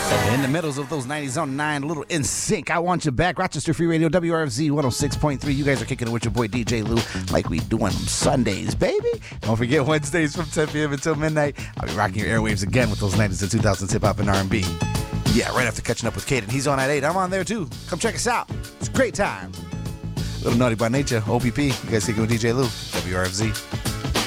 In the middles of those 90s on 9, a little in sync. I want you back. Rochester Free Radio, WRFZ 106.3. You guys are kicking it with your boy DJ Lou like we do on Sundays, baby. Don't forget Wednesdays from 10 p.m. until midnight. I'll be rocking your airwaves again with those 90s and 2000s hip hop and R&B. Yeah, right after catching up with Caden. He's on at 8. I'm on there too. Come check us out. It's a great time. Little Naughty by Nature, OPP. You guys kicking with DJ Lou, WRFZ.